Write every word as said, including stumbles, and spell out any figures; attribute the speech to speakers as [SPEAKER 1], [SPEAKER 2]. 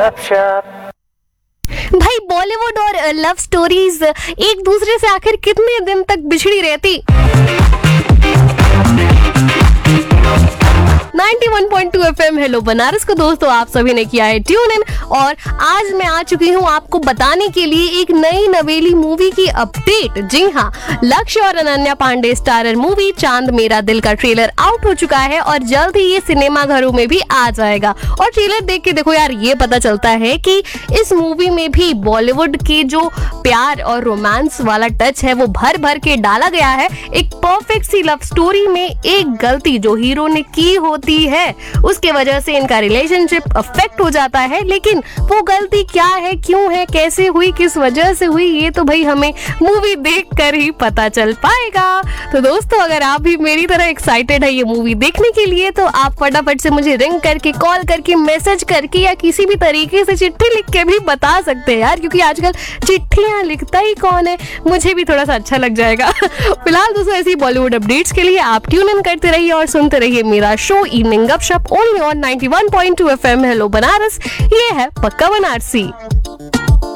[SPEAKER 1] गपशप।
[SPEAKER 2] भाई बॉलीवुड और लव स्टोरीज एक दूसरे से आखिर कितने दिन तक बिछड़ी रहती। Ninety one point two FM hello Banaras को दोस्तों आप सभी ने किया है ट्यून इन, और आज मैं आ चुकी हूँ आपको बताने के लिए एक नई नवेली मूवी की अपडेट। जी हाँ, लक्ष्य और अनन्या पांडे स्टारर मूवी चांद मेरा दिल का ट्रेलर आउट हो चुका है और जल्द ही ये सिनेमा घरों में भी आ जाएगा। और ट्रेलर देख के देखो यार, ये पता चलता है कि इस मूवी में भी बॉलीवुड के जो प्यार और रोमांस वाला टच है वो भर भर के डाला गया है। एक परफेक्ट सी लव स्टोरी में एक गलती जो हीरो ने की होती है उसके वजह से इनका रिलेशनशिप अफेक्ट हो जाता है, लेकिन वो गलती क्या है, क्यों है, कैसे हुई, किस वजह से हुई, ये तो भाई हमें मूवी देखकर ही पता चल पाएगा। तो दोस्तों अगर आप भी मेरी तरह एक्साइटेड है ये मूवी देखने के लिए तो आप फटाफट से मुझे रिंग करके, कॉल करके, मैसेज करके या किसी भी तरीके से चिट्ठी लिख के भी बता सकते हैं यार, क्योंकि आजकल चिट्ठियां लिखता ही कौन है, मुझे भी थोड़ा सा अच्छा लग जाएगा। फिलहाल दोस्तों ऐसी बॉलीवुड अपडेट्स के लिए आप ट्यून इन करते रहिए और सुनते रहिए मेरा शो इवनिंग गपशप only on ninety one point two FM hello Banaras. ये है पक्का बनारसी।